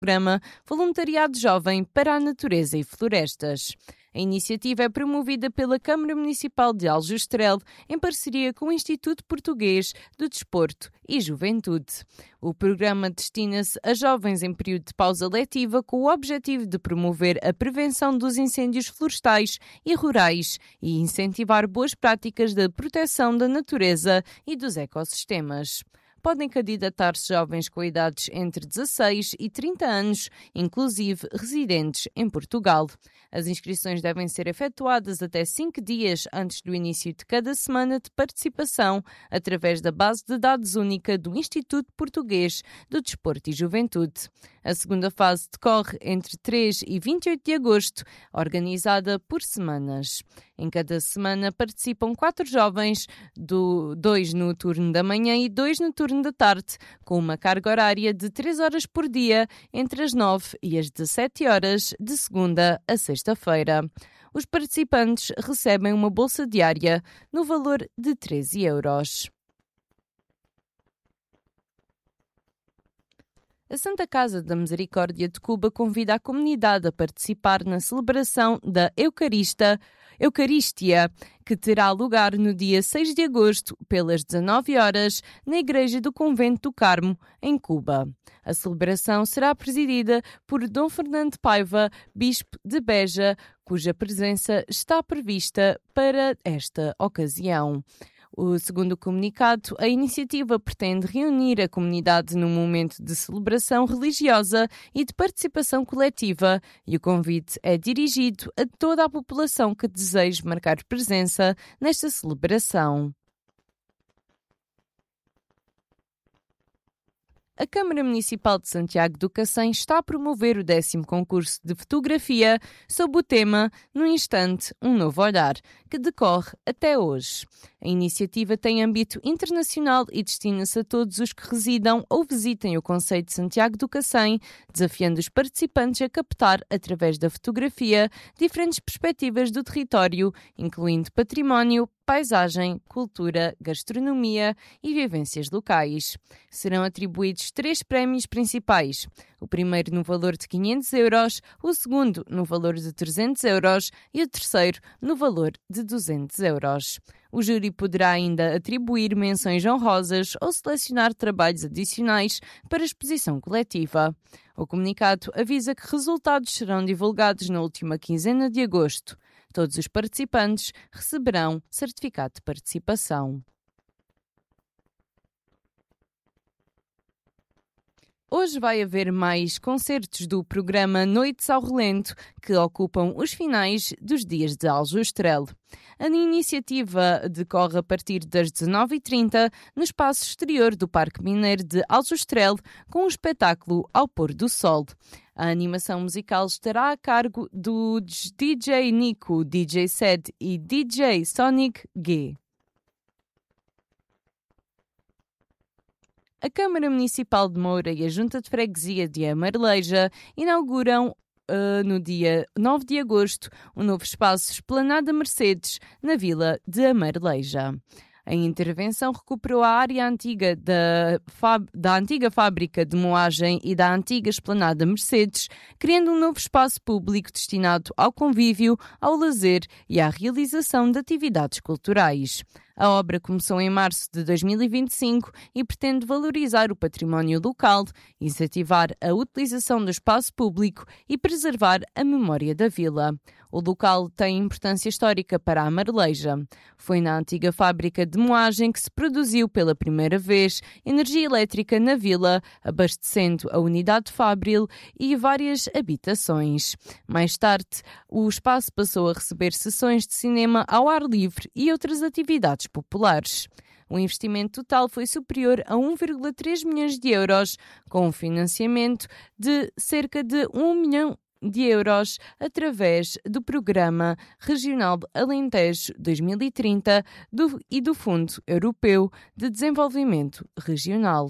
programa Voluntariado Jovem para a Natureza e Florestas. A iniciativa é promovida pela Câmara Municipal de Aljustrel em parceria com o Instituto Português do Desporto e Juventude. O programa destina-se a jovens em período de pausa letiva com o objetivo de promover a prevenção dos incêndios florestais e rurais e incentivar boas práticas de proteção da natureza e dos ecossistemas. Podem candidatar-se jovens com idades entre 16 e 30 anos, inclusive residentes em Portugal. As inscrições devem ser efetuadas até 5 dias antes do início de cada semana de participação, através da base de dados única do Instituto Português do Desporto e Juventude. A segunda fase decorre entre 3 e 28 de agosto, organizada por semanas. Em cada semana participam 4 jovens, 2 no turno da manhã e 2 no turno da tarde, com uma carga horária de 3 horas por dia, entre as 9 e as 17 horas, de segunda a sexta-feira. Os participantes recebem uma bolsa diária no valor de 13 euros. A Santa Casa da Misericórdia de Cuba convida a comunidade a participar na celebração da Eucarístia, que terá lugar no dia 6 de agosto, pelas 19 horas, na Igreja do Convento do Carmo, em Cuba. A celebração será presidida por Dom Fernando Paiva, Bispo de Beja, cuja presença está prevista para esta ocasião. Segundo o comunicado, a iniciativa pretende reunir a comunidade num momento de celebração religiosa e de participação coletiva, e o convite é dirigido a toda a população que deseje marcar presença nesta celebração. A Câmara Municipal de Santiago do Cacém está a promover o 10º concurso de fotografia sob o tema No Instante, um Novo Olhar, que decorre até hoje. A iniciativa tem âmbito internacional e destina-se a todos os que residam ou visitem o concelho de Santiago do Cacém, desafiando os participantes a captar, através da fotografia, diferentes perspectivas do território, incluindo património, paisagem, cultura, gastronomia e vivências locais. Serão atribuídos 3 prémios principais. O primeiro no valor de 500 euros, o segundo no valor de 300 euros e o terceiro no valor de 200 euros. O júri poderá ainda atribuir menções honrosas ou selecionar trabalhos adicionais para exposição coletiva. O comunicado avisa que resultados serão divulgados na última quinzena de agosto. Todos os participantes receberão certificado de participação. Hoje vai haver mais concertos do programa Noites ao Relento, que ocupam os finais dos dias de Aljustrel. A iniciativa decorre a partir das 19h30 no espaço exterior do Parque Mineiro de Aljustrel, com um espetáculo ao pôr do sol. A animação musical estará a cargo dos DJ Nico, DJ Sed e DJ Sonic G. A Câmara Municipal de Moura e a Junta de Freguesia de Amareleja inauguram no dia 9 de agosto um novo espaço Esplanada Mercedes na Vila de Amareleja. A intervenção recuperou a área antiga da antiga fábrica de moagem e da antiga Esplanada Mercedes, criando um novo espaço público destinado ao convívio, ao lazer e à realização de atividades culturais. A obra começou em março de 2025 e pretende valorizar o património local, incentivar a utilização do espaço público e preservar a memória da vila. O local tem importância histórica para a Amareleja. Foi na antiga fábrica de moagem que se produziu pela primeira vez energia elétrica na vila, abastecendo a unidade fabril e várias habitações. Mais tarde, o espaço passou a receber sessões de cinema ao ar livre e outras atividades populares. O investimento total foi superior a 1,3 milhões de euros, com um financiamento de cerca de 1 milhão de euros através do Programa Regional Alentejo 2030 e do Fundo Europeu de Desenvolvimento Regional.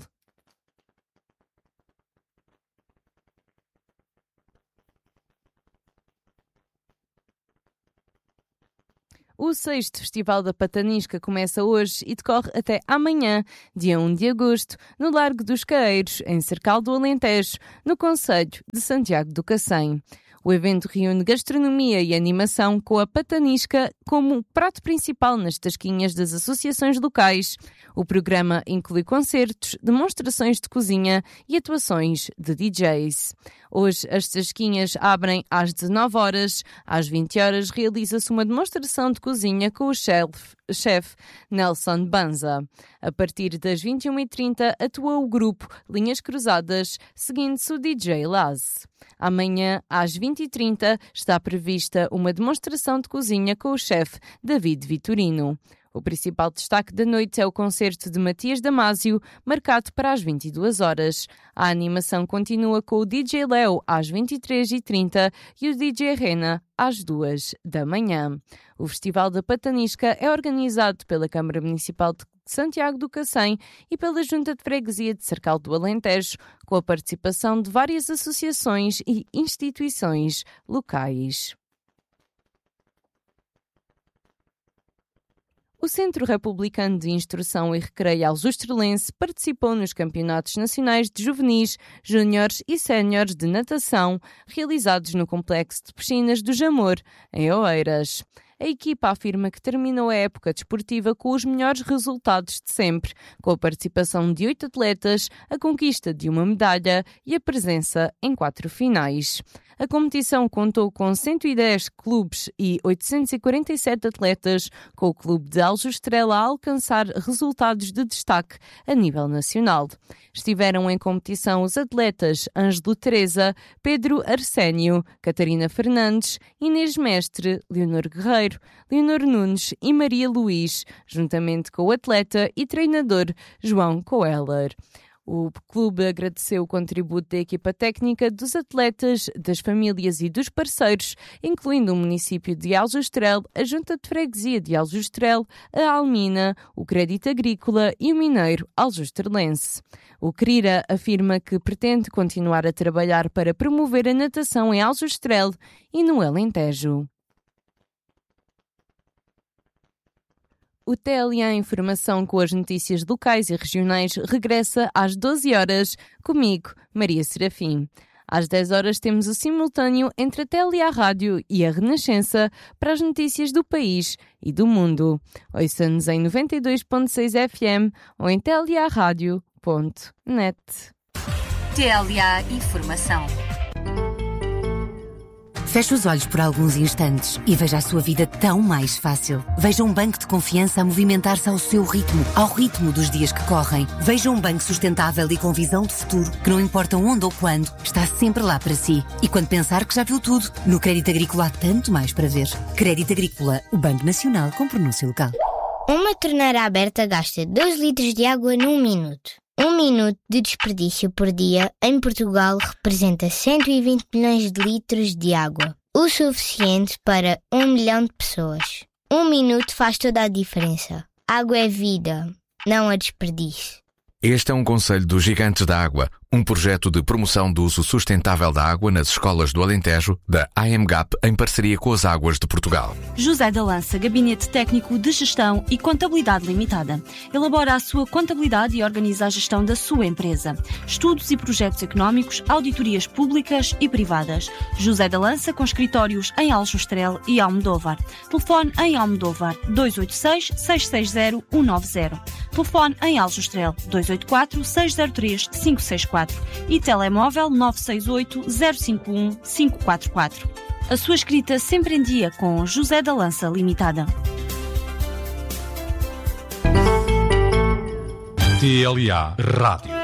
O 6º Festival da Patanisca começa hoje e decorre até amanhã, dia 1 de agosto, no Largo dos Caeiros, em Cercal do Alentejo, no concelho de Santiago do Cacém. O evento reúne gastronomia e animação com a patanisca como prato principal nas tasquinhas das associações locais. O programa inclui concertos, demonstrações de cozinha e atuações de DJs. Hoje as tasquinhas abrem às 19 horas. Às 20 horas realiza-se uma demonstração de cozinha com o chefe Nelson Banza. A partir das 21h30 atua o grupo Linhas Cruzadas, seguindo-se o DJ Laz. Amanhã, às 20h30, está prevista uma demonstração de cozinha com o chefe David Vitorino. O principal destaque da noite é o concerto de Matias Damasio, marcado para as 22 horas. A animação continua com o DJ Léo às 23h30 e o DJ Rena às 2 da manhã. O Festival da Patanisca é organizado pela Câmara Municipal de Santiago do Cacém e pela Junta de Freguesia de Cercal do Alentejo, com a participação de várias associações e instituições locais. O Centro Republicano de Instrução e Recreio Aljustrelense participou nos Campeonatos Nacionais de Juvenis, Júniores e Séniores de Natação, realizados no Complexo de Piscinas do Jamor, em Oeiras. A equipa afirma que terminou a época desportiva com os melhores resultados de sempre, com a participação de 8 atletas, a conquista de uma medalha e a presença em 4 finais. A competição contou com 110 clubes e 847 atletas, com o clube de Aljustrel a alcançar resultados de destaque a nível nacional. Estiveram em competição os atletas Ângelo Teresa, Pedro Arsénio, Catarina Fernandes, Inês Mestre, Leonor Guerreiro, Leonor Nunes e Maria Luís, juntamente com o atleta e treinador João Coeller. O clube agradeceu o contributo da equipa técnica, dos atletas, das famílias e dos parceiros, incluindo o município de Aljustrel, a Junta de Freguesia de Aljustrel, a Almina, o Crédito Agrícola e o Mineiro Aljustrelense. O CRIRA afirma que pretende continuar a trabalhar para promover a natação em Aljustrel e no Alentejo. O TLA Informação com as notícias locais e regionais regressa às 12 horas, comigo, Maria Serafim. Às 10 horas temos o simultâneo entre a TLA Rádio e a Renascença para as notícias do país e do mundo. Ouça-nos em 92.6 FM ou em tlarádio.net. TLA Informação. Feche os olhos por alguns instantes e veja a sua vida tão mais fácil. Veja um banco de confiança a movimentar-se ao seu ritmo, ao ritmo dos dias que correm. Veja um banco sustentável e com visão de futuro, que não importa onde ou quando, está sempre lá para si. E quando pensar que já viu tudo, no Crédito Agrícola há tanto mais para ver. Crédito Agrícola, o Banco Nacional com pronúncia local. Uma torneira aberta gasta 2 litros de água num minuto. 1 minuto de desperdício por dia em Portugal representa 120 milhões de litros de água, o suficiente para 1 milhão de pessoas. 1 minuto faz toda a diferença. Água é vida, não a desperdício. Este é um conselho dos Gigantes da Água, um projeto de promoção do uso sustentável da água nas escolas do Alentejo, da AMGAP, em parceria com as Águas de Portugal. José da Lança, Gabinete Técnico de Gestão e Contabilidade Limitada. Elabora a sua contabilidade e organiza a gestão da sua empresa. Estudos e projetos económicos, auditorias públicas e privadas. José da Lança, com escritórios em Aljustrel e Almodóvar. Telefone em Almodóvar 286-660-190. Telefone em Aljustrel 284-603-564 e telemóvel 968-051-544. A sua escrita sempre em dia com José da Lança Limitada. TLA Rádio.